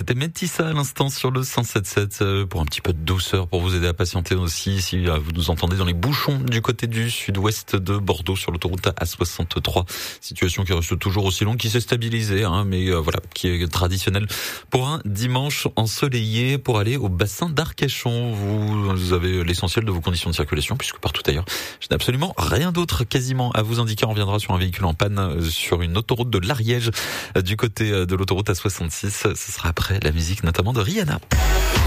C'était Métissa à l'instant sur le 107.7 pour un petit peu de douceur, pour vous aider à patienter aussi si vous nous entendez dans les bouchons du côté du sud-ouest de Bordeaux sur l'autoroute A63. Situation qui reste toujours aussi longue, qui s'est stabilisée, mais voilà, qui est traditionnelle pour un dimanche ensoleillé pour aller au bassin d'Arcachon. Vous avez l'essentiel de vos conditions de circulation puisque partout ailleurs, je n'ai absolument rien d'autre quasiment à vous indiquer. On reviendra sur un véhicule en panne sur une autoroute de l'Ariège du côté de l'autoroute A66. Ce sera après la musique notamment de Rihanna.